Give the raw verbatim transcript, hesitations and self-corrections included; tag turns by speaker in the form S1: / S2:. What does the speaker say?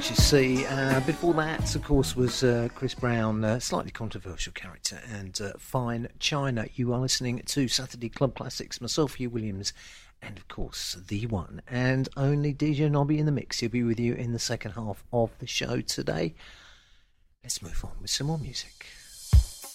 S1: You see, uh, before that, of course, was uh, Chris Brown, uh, slightly controversial character, and uh, Fine China. You are listening to Saturday Club Classics, myself, Hugh Williams, and of course, the one and only D J Nobby in the mix. He'll be with you in the second half of the show today. Let's move on with some more music.